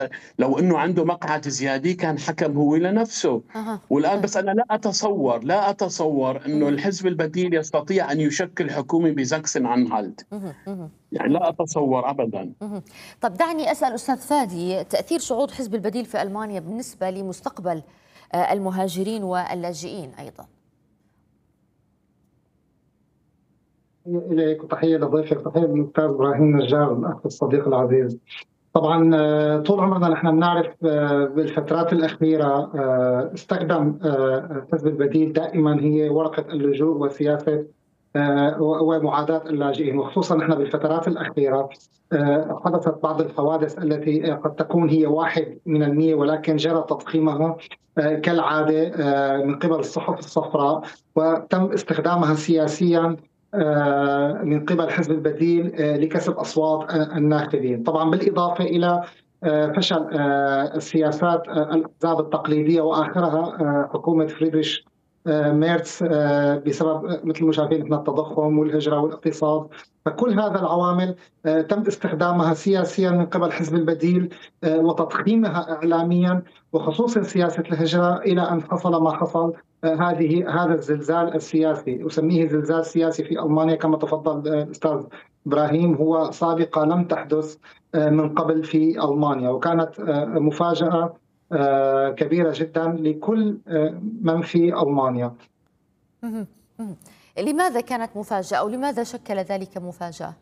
لو انه عنده مقعد زياده كان حكم هو لنفسه. أها. والان طيب. بس انا لا اتصور انه مهم. الحزب البديل يستطيع ان يشكل حكومه بزاكسن عنهالت. مهم. مهم. يعني لا فهمت. اتصور ابدا. مهم. طب دعني أسأل أستاذ فادي، تأثير صعود حزب البديل في ألمانيا بالنسبة لمستقبل المهاجرين واللاجئين أيضا. إليك وتحية لضيفك، تحية للأستاذ إبراهيم نجار الأخ الصديق العزيز. طبعا طول عمرنا نحن بنعرف بالفترات الأخيرة استخدم حزب البديل دائما هي ورقة اللجوء وسياسة ومعاداة اللاجئين، وخصوصا نحن بالفترات الأخيرة حدثت بعض الحوادث التي قد تكون هي 1% ولكن جرى تضخيمها كالعادة من قبل الصحف الصفراء، وتم استخدامها سياسيا من قبل حزب البديل لكسب أصوات الناخبين. طبعا بالإضافة إلى فشل السياسات الأحزاب التقليدية وآخرها حكومة فريدريش ميرتس بسبب مثل ما شايفين احنا التضخم والهجرة والاقتصاد. فكل هذا العوامل تم استخدامها سياسيا من قبل حزب البديل وتضخيمها إعلاميا، وخصوصا سياسة الهجرة إلى أن حصل ما حصل. هذا الزلزال السياسي، أسميه زلزال سياسي في ألمانيا كما تفضل الأستاذ إبراهيم، هو سابقة لم تحدث من قبل في ألمانيا، وكانت مفاجأة كبيرة جدا لكل من في ألمانيا. مهم. مهم. لماذا كانت مفاجأة أو لماذا شكل ذلك مفاجأة؟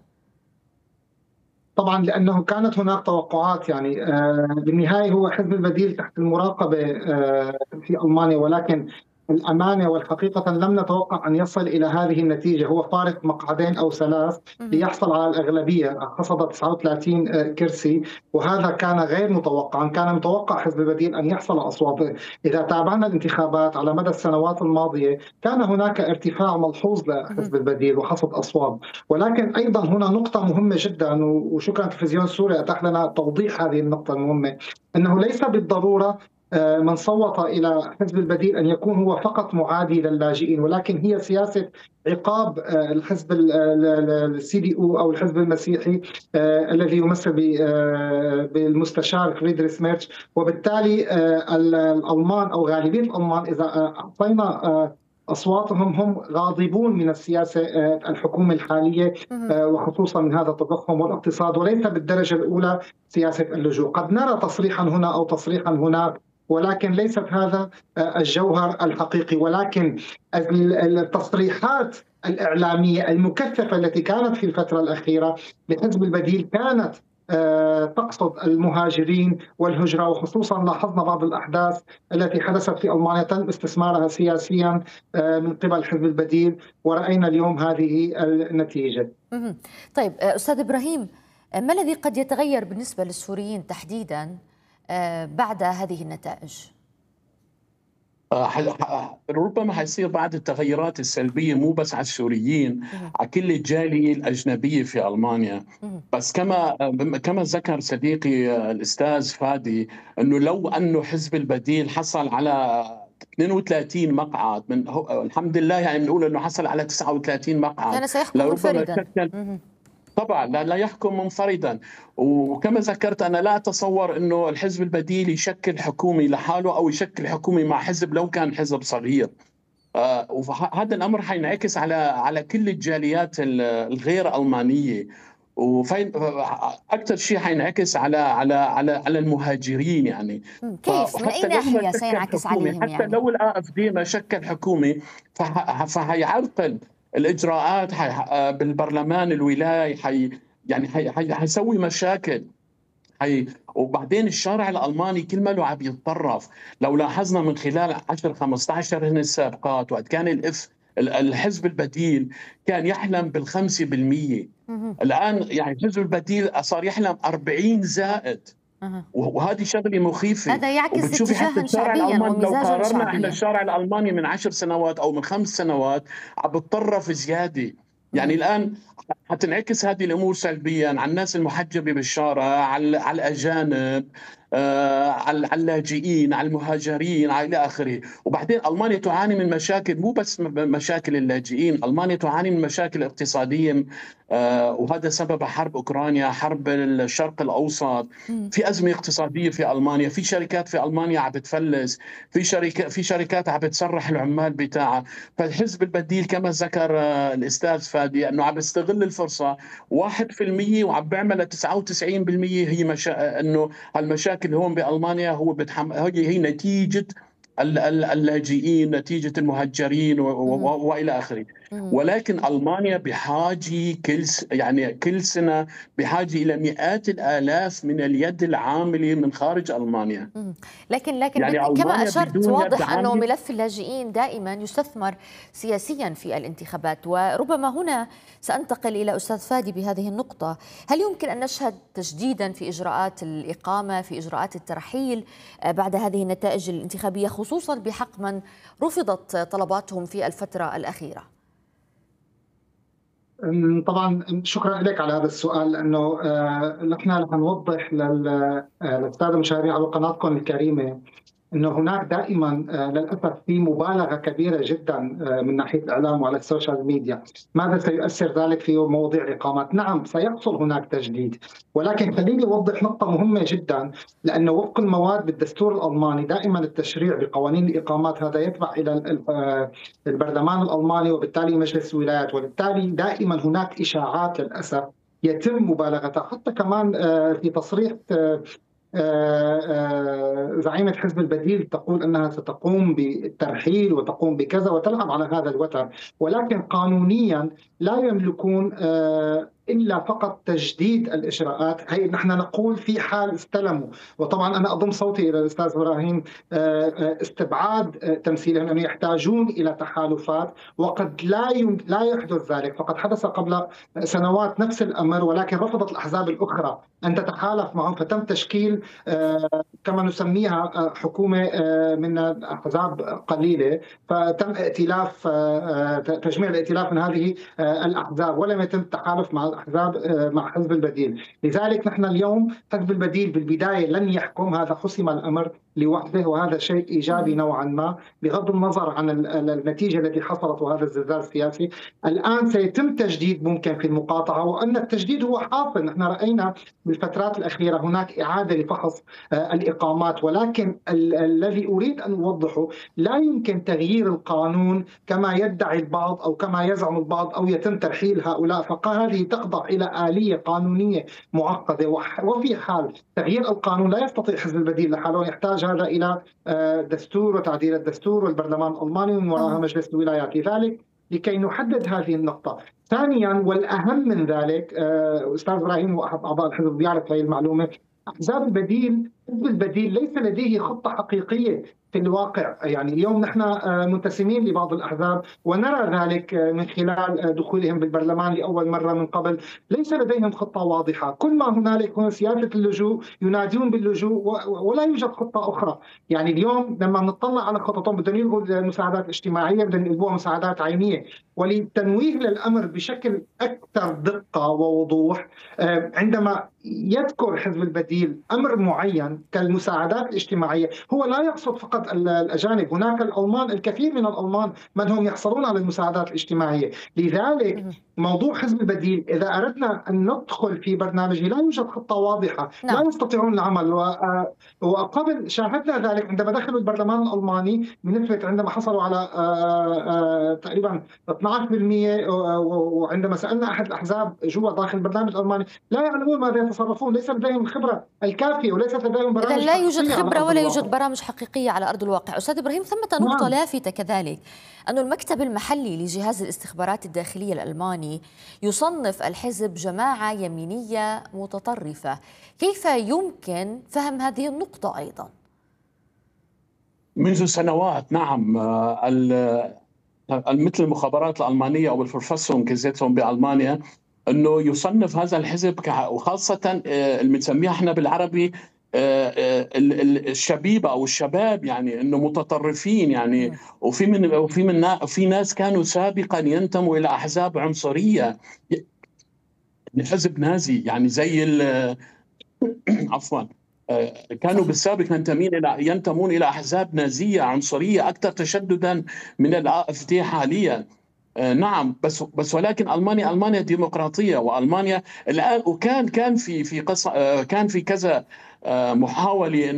طبعا لأنه كانت هناك توقعات، يعني بالنهاية هو حزب البديل تحت المراقبة في ألمانيا، ولكن الأمانة والحقيقة لم نتوقع أن يصل إلى هذه النتيجة. هو فارق مقعدين أو 3 ليحصل على الأغلبية، حصد 39 كرسي، وهذا كان غير متوقعا. كان متوقع حزب البديل أن يحصل أصوات. إذا تابعنا الانتخابات على مدى السنوات الماضية كان هناك ارتفاع ملحوظ لحزب البديل وحصد أصوات. ولكن أيضا هنا نقطة مهمة جدا، وشكرا تلفزيون سوريا أتاح لنا توضيح هذه النقطة المهمة، أنه ليس بالضرورة من صوت إلى حزب البديل أن يكون هو فقط معادي للاجئين، ولكن هي سياسة عقاب الحزب السي دي او الحزب المسيحي الذي يمثل بالمستشار فريدريش ميرتش. وبالتالي الألمان أو غالبية الألمان إذا أعطينا أصواتهم هم غاضبون من السياسة الحكومة الحالية، وخصوصا من هذا التضخم والاقتصاد، وليس بالدرجة الأولى سياسة اللجوء. قد نرى تصريحا هنا أو تصريحا هناك، ولكن ليست هذا الجوهر الحقيقي. ولكن التصريحات الإعلامية المكثفة التي كانت في الفترة الأخيرة لحزب البديل كانت تقصد المهاجرين والهجرة، وخصوصا لاحظنا بعض الأحداث التي حدثت في ألمانيا تم استثمارها سياسيا من قبل حزب البديل، ورأينا اليوم هذه النتيجة. طيب أستاذ إبراهيم، ما الذي قد يتغير بالنسبة للسوريين تحديدا بعد هذه النتائج؟ ربما حيصير بعض التغيرات السلبية مو بس على السوريين، على كل الجالية الأجنبية في ألمانيا. بس كما ذكر صديقي الأستاذ فادي، أنه لو أنه حزب البديل حصل على 32 مقعد الحمد لله، يعني بنقول أنه حصل على 39 مقعد كان سيحكم منفردا. طبعا لا يحكم منفردا. وكما ذكرت أنا لا أتصور أنه الحزب البديل يشكل حكومة لحاله أو يشكل حكومة مع حزب لو كان حزب صغير. وهذا الأمر حينعكس على كل الجاليات الغير ألمانية، أكثر شيء حينعكس على المهاجرين. يعني كيف؟ من أي ناحية سينعكس عليهم؟ حتى لو الAfD ما شكل حكومة فهيعرقل الإجراءات بالبرلمان الولاي، يعني حيسوي مشاكل. وبعدين الشارع الألماني كل ما له عم يتطرف. لو لاحظنا من خلال 10-15 هن السابقات، وقت كان الحزب البديل كان يحلم بال5%، الآن يعني الحزب البديل صار يحلم 40 زائد. وهذه شغله مخيفه. هذا يعكس اتجاها شعبيا لو ومزاجا قارنا شعبيا. احنا الشارع الالماني من 10 سنوات او من 5 سنوات عم بتطرف زياده. يعني الآن حتنعكس هذه الأمور سلبيا على الناس المحجبة بالشارع، على الأجانب، على اللاجئين، على المهاجرين، إلى آخره. وبعدين ألمانيا تعاني من مشاكل، مو بس مشاكل اللاجئين، ألمانيا تعاني من مشاكل اقتصادية، وهذا سبب حرب أوكرانيا، حرب الشرق الأوسط. في أزمة اقتصادية في ألمانيا، في شركات في ألمانيا عم بتفلس، في شركات عم بتسرح العمال بتاعها. فالحزب البديل كما ذكر الأستاذ فادي أنه عم بيستغل الفرصة 1%، وعم بيعمل 99%. هي أنه المشاكل هون بألمانيا هي نتيجة اللاجئين، نتيجة المهجرين وإلى آخره. ولكن ألمانيا بحاجة يعني كل سنة بحاجة إلى مئات الآلاف من اليد العاملة من خارج ألمانيا. لكن يعني كما ألمانيا أشرت، بدون يد واضح أنه عاملة. ملف اللاجئين دائما يستثمر سياسيا في الانتخابات. وربما هنا سأنتقل إلى أستاذ فادي بهذه النقطة. هل يمكن أن نشهد تجديدا في إجراءات الإقامة، في إجراءات الترحيل بعد هذه النتائج الانتخابية، خصوصا بحق من رفضت طلباتهم في الفترة الأخيرة؟ طبعا شكرا لك على هذا السؤال، لانه نحن رح نوضح للساده المشاهدين على قناتكم الكريمه انه هناك دائما للاسف في مبالغه كبيره جدا من ناحيه الاعلام وعلى السوشيال ميديا. ماذا سيؤثر ذلك في مواضيع الاقامات؟ نعم سيحصل هناك تجديد، ولكن خليني اوضح نقطه مهمه جدا، لانه وفق المواد بالدستور الالماني دائما التشريع بقوانين الاقامات هذا يتبع الى البرلمان الالماني وبالتالي مجلس الولايات، وبالتالي دائما هناك اشاعات للاسف يتم مبالغتها. حتى كمان في تصريح زعيمة حزب البديل تقول أنها ستقوم بالترحيل وتقوم بكذا وتلعب على هذا الوتر، ولكن قانونيا لا يملكون إلا فقط تجديد الإجراءات. هي نحن نقول في حال استلموا، وطبعا أنا أضم صوتي إلى الأستاذ إبراهيم، استبعاد تمثيلهم أنه يحتاجون إلى تحالفات، وقد لا يحدث ذلك. فقد حدث قبل سنوات نفس الأمر، ولكن رفضت الأحزاب الأخرى أن تتحالف معهم، فتم تشكيل كما نسميها حكومة من أحزاب قليلة، فتم ائتلاف تجميع الائتلاف من هذه الأحزاب، ولم يتم التحالف مع الأحزاب مع حزب البديل. لذلك نحن اليوم حزب البديل بالبداية لن يحكم، هذا حسم الأمر لوحده، وهذا شيء إيجابي نوعا ما بغض النظر عن النتيجة التي حصلت وهذا الزلزال السياسي. الآن سيتم تجديد ممكن في المقاطعة، وأن التجديد هو حاصل. نحن رأينا بالفترات الأخيرة هناك إعادة لفحص الإقامات، ولكن الذي أريد أن أوضحه لا يمكن تغيير القانون كما يدعي البعض أو كما يزعم البعض أو يتم ترحيل هؤلاء، فهذه تخضع إلى آلية قانونية معقدة. وفي حال تغيير القانون لا يستطيع حزب البديل لحاله، يحتاج هذا إلى دستور وتعديل الدستور والبرلمان الألماني ومن وراءها مجلس الولايات. لذلك لكي نحدد هذه النقطة. ثانيا والأهم من ذلك، أستاذ إبراهيم وأحد أعضاء الحزب بيعرف هذه المعلومة، أحزاب البديل، حزب البديل ليس لديه خطة حقيقية في الواقع. يعني اليوم نحن منتسمين لبعض الأحزاب ونرى ذلك من خلال دخولهم بالبرلمان لأول مرة من قبل، ليس لديهم خطة واضحة. كل ما هنالك هو سياسة اللجوء، ينادون باللجوء ولا يوجد خطة أخرى. يعني اليوم لما نطلع على خططهم بدهم يلغوا المساعدات الاجتماعية، بدهم يلغوا مساعدات عينية. وللتنويه للأمر بشكل أكثر دقة ووضوح، عندما يذكر حزب البديل أمر معين كالمساعدات الاجتماعية، هو لا يقصد فقط الأجانب، هناك الألمان، الكثير من الألمان من هم يحصلون على المساعدات الاجتماعية. لذلك موضوع حزب البديل إذا أردنا أن ندخل في برنامجه لا يوجد خطة واضحة. لا يستطيعون العمل. وقبل شاهدنا ذلك عندما دخلوا البرلمان الألماني بنسبة، عندما حصلوا على تقريبا 12%، وعندما سألنا أحد الأحزاب جوا داخل البرنامج الألماني لا يعلمون ماذا يتصرفون، ليس لديهم الخبرة الكافية وليست لديهم برامج إذن لا يوجد حقيقية خبرة ولا يوجد برامج حقيقية على أرض الواقع. أستاذ إبراهيم، ثمة نقطة لافتة كذلك، أن المكتب المحلي لجهاز الاستخبارات الداخلية الألماني يصنف الحزب جماعة يمينية متطرفة. كيف يمكن فهم هذه النقطة أيضا؟ منذ سنوات نعم، مثل المخابرات الألمانية أو الفرفاسون كزيتهم بألمانيا، أنه يصنف هذا الحزب وخاصة اللي بنسميها احنا بالعربي الشبيبه او الشباب يعني انه متطرفين يعني، وفي ناس كانوا سابقا ينتموا الى احزاب عنصريه، حزب نازي يعني زي عفوا كانوا بالسابق ينتمون الى احزاب نازيه عنصريه اكثر تشددا من الAfD حاليا. نعم، بس ولكن المانيا ديمقراطيه، والمانيا الان، وكان في قصه، كان في كذا محاوله